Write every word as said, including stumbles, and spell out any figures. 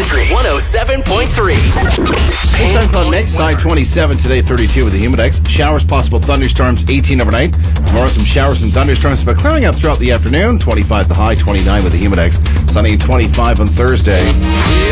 Country one oh seven point three. Sun Cloud next, side twenty-seven today, thirty-two with the Humidex. Showers, possible thunderstorms, eighteen overnight. Tomorrow, some showers and thunderstorms, but clearing up throughout the afternoon. twenty-five the high, twenty-nine with the Humidex. Sunny, twenty-five on Thursday.